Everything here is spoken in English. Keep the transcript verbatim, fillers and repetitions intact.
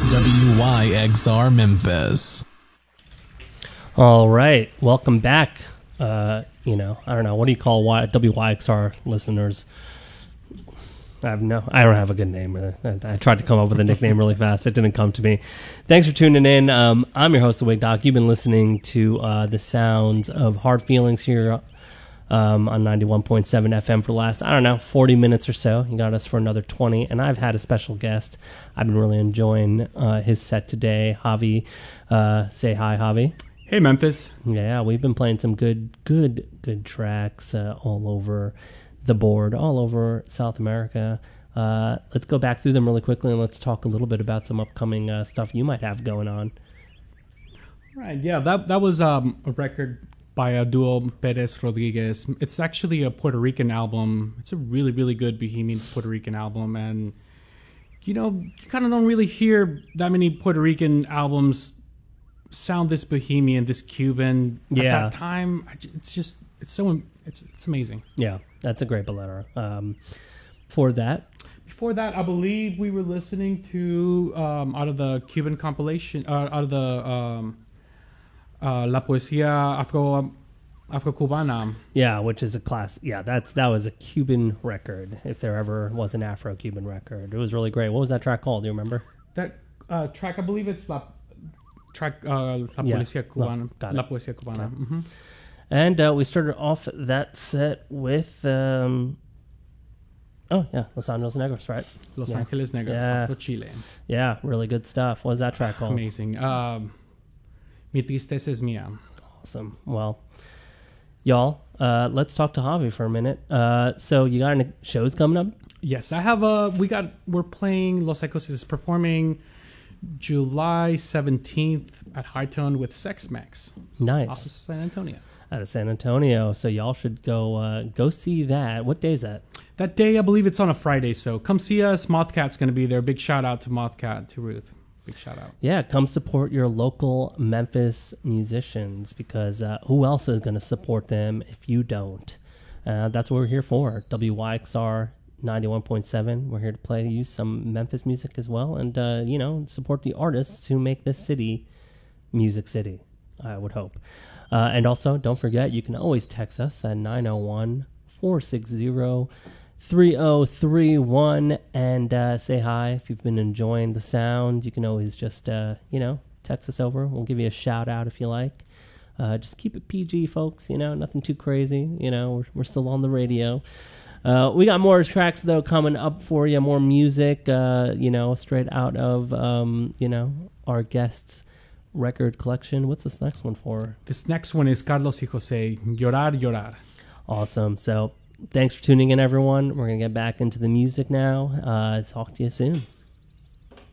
W Y X R Memphis. All right, welcome back. Uh, you know, I don't know, what do you call y- W Y X R listeners? I have no, I don't have a good name. I, I tried to come up with a nickname really fast. It didn't come to me. Thanks for tuning in. Um, I'm your host, The Wig Doc. You've been listening to uh, the sounds of Hard Feelings here um, on ninety-one point seven F M for the last, I don't know, forty minutes or so. You got us for another twenty, and I've had a special guest. I've been really enjoying uh, his set today. Javi, uh, say hi, Javi. Hey, Memphis. Yeah, we've been playing some good, good, good tracks uh, all over the board, all over South America. Uh, let's go back through them really quickly and let's talk a little bit about some upcoming uh, stuff you might have going on. Right, yeah, that that was um, a record by a duo, Perez Rodriguez. It's actually a Puerto Rican album. It's a really, really good Bohemian Puerto Rican album. And, you know, you kind of don't really hear that many Puerto Rican albums sound this Bohemian, this Cuban. Yeah. At that time, it's just, it's so, it's it's amazing. Yeah, that's a great bolero. Um, for that, Before that, I believe we were listening to, um, out of the Cuban compilation, uh, out of the um, uh, La Poesía Afro, Afro-Cubana. yeah, which is a class. Yeah, that's that was a Cuban record, if there ever was an Afro-Cuban record. It was really great. What was that track called? Do you remember? That uh, track, I believe it's La, track, uh, La Yeah. Poesía Cubana. Got it. La Poesía Cubana. Okay. Mm-hmm. And uh, we started off that set with, um, oh yeah, Los Angeles Negros, right? Los Yeah. Angeles Negros, Yeah. Afro Chile. Yeah, really good stuff. What was that track called? Amazing. Um, Mi tristeza es mía. Awesome. Well, y'all, uh, let's talk to Javi for a minute. Uh, so you got any shows coming up? Yes, I have a. We got. We're playing. Los Ecos is performing July seventeenth at High Tone with Sex Max, off of Nice. San Antonio. Out of San Antonio. So y'all should go uh, go see that. What day is that? That day, I believe it's on a Friday, so come see us. Mothcat's going to be there. Big shout out to Mothcat, to Ruth. Big shout out. Yeah, come support your local Memphis musicians because uh, who else is going to support them if you don't? Uh, that's what we're here for. W Y X R ninety-one point seven. We're here to play you some Memphis music as well and, uh, you know, support the artists who make this city Music City, I would hope. Uh, and also, don't forget, you can always text us at nine oh one, four six zero, three oh three one and uh, say hi. If you've been enjoying the sounds, you can always just, uh, you know, text us over. We'll give you a shout out if you like. Uh, just keep it P G, folks. You know, nothing too crazy. You know, we're, we're still on the radio. Uh, we got more tracks, though, coming up for you. More music, uh, you know, straight out of, um, you know, our guests' record collection. What's this next one for? This next one is Carlos y Jose, Llorar, Llorar. Awesome. So thanks for tuning in, everyone. We're going to get back into the music now. Uh, talk to you soon.